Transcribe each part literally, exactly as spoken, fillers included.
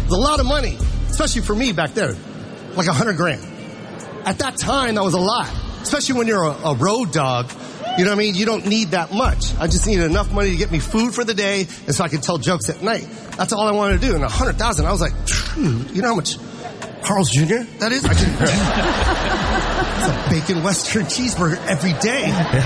It's a lot of money, especially for me back there. Like a hundred grand. At that time, that was a lot. Especially when you're a, a road dog. You know what I mean? You don't need that much. I just needed enough money to get me food for the day and so I could tell jokes at night. That's all I wanted to do. And a hundred thousand, I was like, you know how much Carl's Junior that is? I can, it's a bacon Western cheeseburger every day.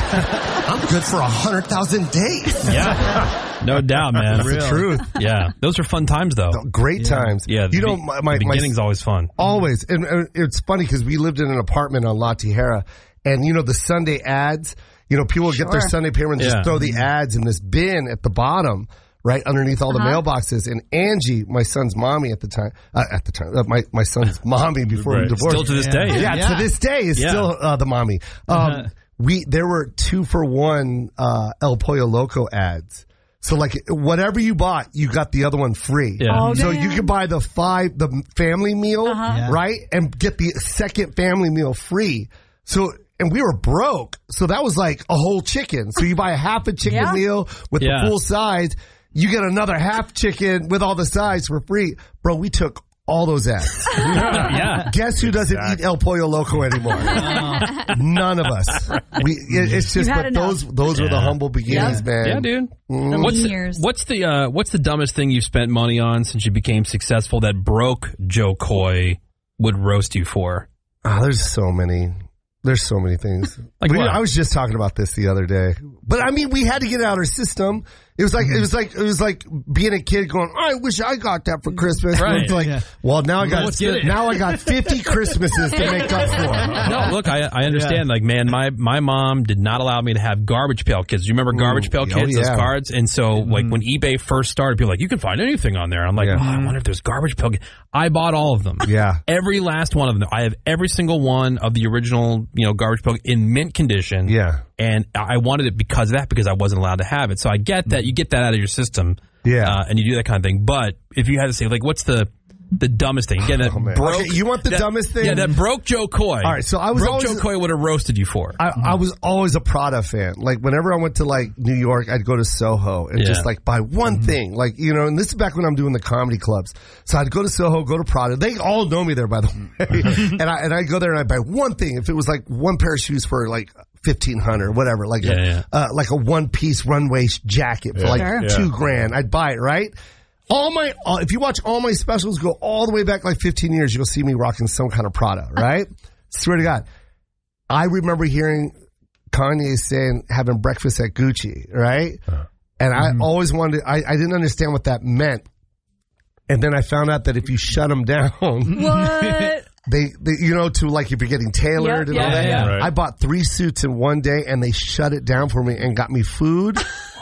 I'm good for a hundred thousand days. Yeah. No doubt, man. That's the truth. Yeah. Those are fun times, though. Great yeah. times. Yeah. You the, know, my, my, the beginning's my, always fun. Always. And, and it's funny because we lived in an apartment on La Tijera, and, you know, the Sunday ads, you know, people would sure. get their Sunday paper and yeah. just throw the ads in this bin at the bottom, right underneath all uh-huh. the mailboxes. And Angie, my son's mommy at the time, uh, at the time, uh, my, my son's mommy before right. we divorced. Still to this day. Yeah, Yeah, yeah, to this day is yeah. still uh, the mommy. Um, uh-huh. We, there were two for one uh, El Pollo Loco ads. So like whatever you bought, you got the other one free. Yeah. Oh, so damn. you could buy the five, the family meal, uh-huh. yeah. right? And get the second family meal free. So, and we were broke. So that was like a whole chicken. So you buy a half a chicken yeah. meal with Yeah. the full sides. You get another half chicken with all the sides for free. Bro, we took all those ads. Yeah. Guess who doesn't eat El Pollo Loco anymore? None of us. We, it, it's just, You had but those, those Yeah. were the humble beginnings, Yeah. man. Yeah, dude. The What's lean the, years. what's the uh, what's the dumbest thing you've spent money on since you became successful that broke Joe Coy would roast you for? Oh, there's so many. There's so many things. Like We- what? I was just talking about this the other day. But I mean, we had to get it out of our system. It was like, it was like, it was like being a kid going, I wish I got that for Christmas. Right. And it's like, Yeah. well, now I got, Let's get it. now I got fifty Christmases to make up for. No, look, I I understand. Like, man, my, my mom did not allow me to have Garbage Pail Kids. Do you remember Garbage Pail oh, Kids, yeah. those cards? And so, like, when eBay first started, people were like, you can find anything on there. I'm like, Yeah. oh, I wonder if there's Garbage Pail Kids. I bought all of them. Yeah. Every last one of them. I have every single one of the original, you know, Garbage Pail in mint condition. Yeah. And I wanted it because of that, because I wasn't allowed to have it. So I get that. You get that out of your system. Yeah. Uh, and you do that kind of thing. But if you had to say, like, what's the the dumbest thing? Again, that Oh, man. broke. Okay, you want the that- dumbest thing? Yeah, that broke Joe Coy. All right, so I was broke always- Joe Coy would have roasted you for. I, I was always a Prada fan. Like whenever I went to like New York, I'd go to Soho and Yeah. just like buy one thing. Like, you know, and this is back when I'm doing the comedy clubs. So I'd go to Soho, go to Prada. They all know me there, by the way. and I, and I go there and I buy one thing. If it was like one pair of shoes for like fifteen hundred or whatever, like, Yeah, a, yeah. Uh, like a one piece runway jacket for like Sure. two grand. I'd buy it, right? All my, all, if you watch all my specials go all the way back like fifteen years, you'll see me rocking some kind of Prada, right? Swear to God. I remember hearing Kanye saying having breakfast at Gucci, right? Uh, And I mm-hmm. always wanted, I, I didn't understand what that meant. And then I found out that if you shut them down, What? they, they, you know, to like if you're getting tailored Yep, and all yeah, that. yeah. Right. I bought three suits in one day and they shut it down for me and got me food.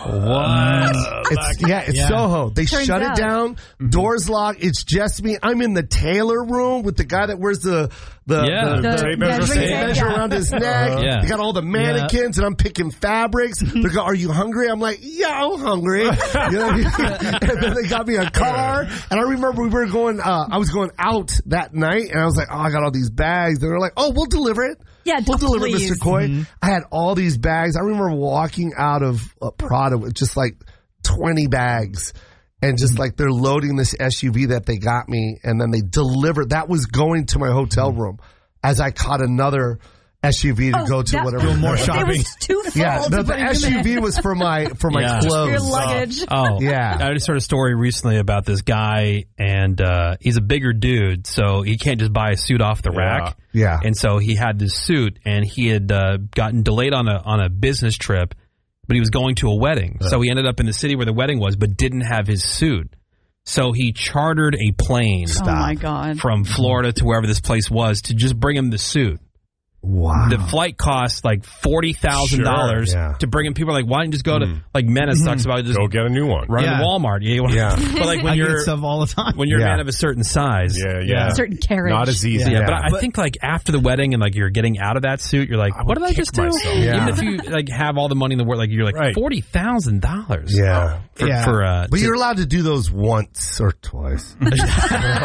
What? It's, yeah, it's Yeah. Soho. They Turns shut out. it down. Doors locked. It's just me. I'm in the tailor room with the guy that wears the the, Yeah. the, The the tape measure. measuring tape tape, measure yeah. around his neck. Yeah. They got all the mannequins, and I'm picking fabrics. They go, "Are you hungry?" I'm like, "Yeah, I'm hungry." You know what I mean? And then they got me a car, and I remember we were going. Uh, I was going out that night, and I was like, "Oh, I got all these bags." They were like, "Oh, we'll deliver it." Yeah, We'll deliver it, please. Mister Coy. I had all these bags. I remember walking out of uh, Prada with just like twenty bags. And just like they're loading this S U V that they got me, and then they delivered. That was going to my hotel room as I caught another S U V to Oh, go to that- whatever. Doing more It shopping. was too full. Yeah, to the, the put in S U V your- was for my for my Yeah. clothes. your luggage. Oh, Yeah. I just heard a story recently about this guy, and uh, he's a bigger dude, so he can't just buy a suit off the Yeah. rack. Yeah. And so he had this suit, and he had uh, gotten delayed on a on a business trip, but he was going to a wedding. So he ended up in the city where the wedding was, but didn't have his suit. So he chartered a plane Oh my God. from Florida to wherever this place was to just bring him the suit. Wow. The flight cost like forty thousand dollars Sure, yeah. to bring him. People are like, why don't you just go to, like Menace talks about just Go get a new one. run Yeah. to Walmart. You know, Yeah. But like when I you're get stuff all the time. when you're Yeah. a man of a certain size. Yeah, yeah. Yeah. Certain carriage. Not as easy. Yeah, Yeah. but I, I think like after the wedding and like you're getting out of that suit, you're like, I what would did I kick just do? myself. Yeah. Even if you like have all the money in the world, like you're like Right. forty thousand dollars. Yeah. for, Yeah. for uh, But to- you're allowed to do those once or twice. But Joe,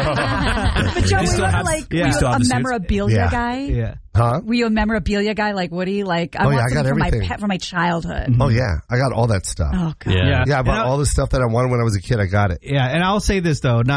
You we still were have- like yeah. were You still you have a the suits? memorabilia Yeah. guy. Yeah. Huh? Were you a memorabilia guy like Woody? Like I Oh, want yeah, I something got from my everything. pet from my childhood. Oh, yeah. I got all that stuff. Oh God. yeah. Yeah, I bought And I- all the stuff that I wanted when I was a kid. I got it. Yeah, and I'll say this though, not